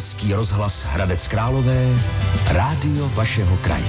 Český rozhlas Hradec Králové, rádio vašeho kraje.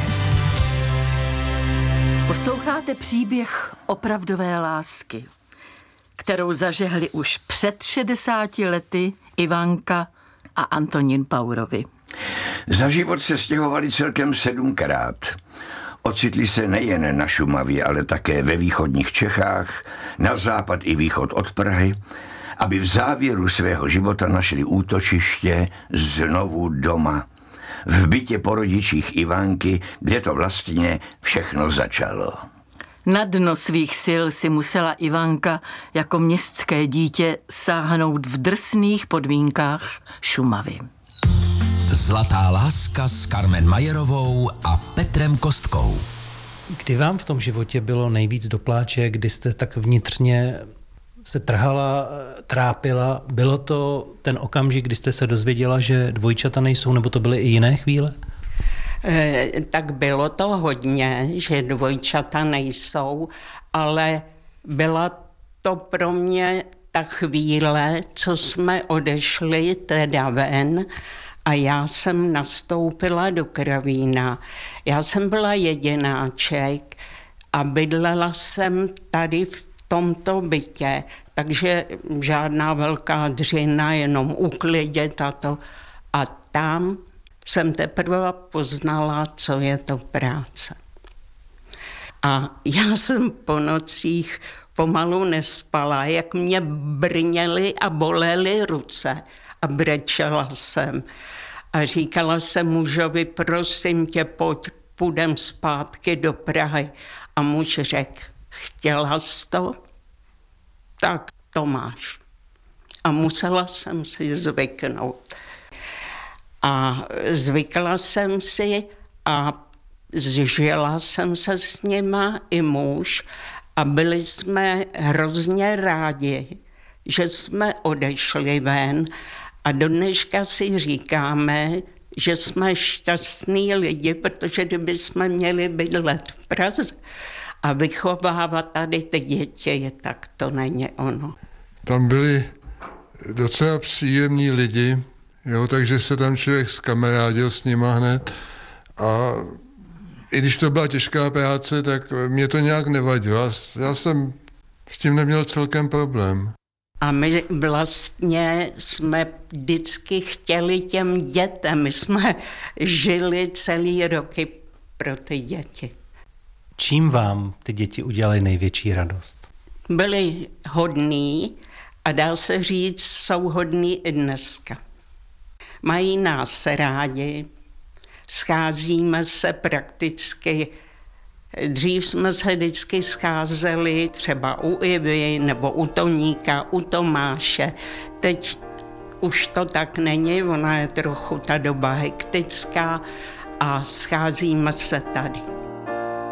Posloucháte příběh opravdové lásky, kterou zažehli už před 60 lety Ivanka a Antonín Paurovi. Za život se stěhovali celkem 7krát. Ocitli se nejen na Šumavě, ale také ve východních Čechách, na západ i východ od Prahy, aby v závěru svého života našli útočiště znovu doma. V bytě po rodičích Ivanky, kde to vlastně všechno začalo. Na dno svých sil si musela Ivanka jako městské dítě sáhnout v drsných podmínkách Šumavy. Zlatá láska s Carmen Majerovou a Petrem Kostkou. Kdy vám v tom životě bylo nejvíc do pláče, kdy jste tak vnitřně se trhala, trápila? Bylo to ten okamžik, kdy jste se dozvěděla, že dvojčata nejsou, nebo to byly i jiné chvíle? Tak bylo to hodně, že dvojčata nejsou, ale byla to pro mě ta chvíle, co jsme odešli teda ven a já jsem nastoupila do Kravína. Já jsem byla jedináček a bydlela jsem tady v tomto bytě, takže žádná velká dřina, jenom uklidět a to. A tam jsem teprve poznala, co je to práce. A já jsem po nocích pomalu nespala, jak mě brněly a bolely ruce a brečela jsem. A říkala jsem mužovi, prosím tě, pojď, půjdem zpátky do Prahy. A muž řekl, chtěla jsi to? Tak to máš. A musela jsem si zvyknout. A zvykla jsem si a zžila jsem se s nima i muž a byli jsme hrozně rádi, že jsme odešli ven a do dneška si říkáme, že jsme šťastní lidi, protože kdyby jsme měli bydlet v Praze a vychovávat tady ty děti, tak to není ono. Tam byli docela příjemní lidi, jo, takže se tam člověk zkamarádil s nima hned a i když to byla těžká práce, tak mě to nějak nevadilo. Já jsem s tím neměl celkem problém. A my vlastně jsme vždycky chtěli těm dětem, my jsme žili celý roky pro ty děti. Čím vám ty děti udělaly největší radost? Byli hodní a dá se říct, jsou hodní i dneska. Mají nás rádi, scházíme se prakticky. Dřív jsme se vždycky scházeli třeba u Ivy nebo u Toníka, u Tomáše. Teď už to tak není, ona je trochu ta doba hektická a scházíme se tady.